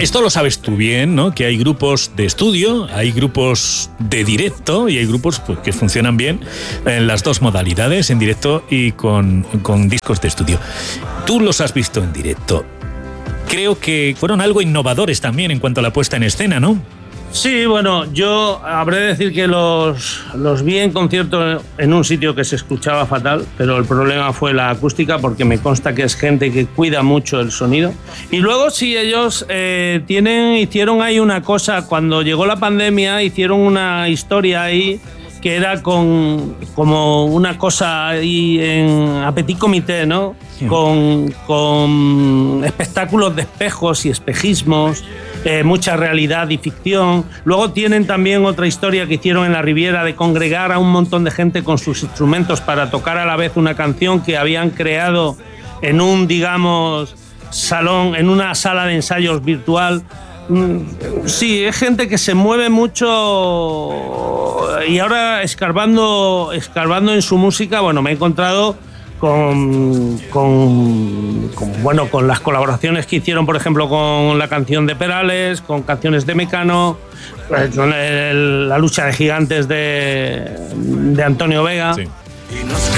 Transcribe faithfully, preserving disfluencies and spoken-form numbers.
Esto lo sabes tú bien, ¿no? Que hay grupos de estudio, hay grupos de directo y hay grupos pues, que funcionan bien en las dos modalidades, en directo y con, con discos de estudio. Tú los has visto en directo. Creo que fueron algo innovadores también en cuanto a la puesta en escena, ¿no? Sí, bueno, yo habré de decir que los, los vi en concierto en un sitio que se escuchaba fatal, pero el problema fue la acústica, porque me consta que es gente que cuida mucho el sonido. Y luego sí, ellos eh, tienen, hicieron ahí una cosa, cuando llegó la pandemia hicieron una historia ahí que era con como una cosa ahí en a petit comité, ¿no? Sí. Con, con espectáculos de espejos y espejismos, eh, mucha realidad y ficción. Luego tienen también otra historia que hicieron en la Riviera de congregar a un montón de gente con sus instrumentos para tocar a la vez una canción que habían creado en un, digamos, salón, en una sala de ensayos virtual. Sí, es gente que se mueve mucho y ahora escarbando, escarbando en su música, bueno, me he encontrado con, con, con, bueno, con las colaboraciones que hicieron, por ejemplo, con la canción de Perales, con canciones de Mecano, con el, la lucha de gigantes de, de Antonio Vega. Sí.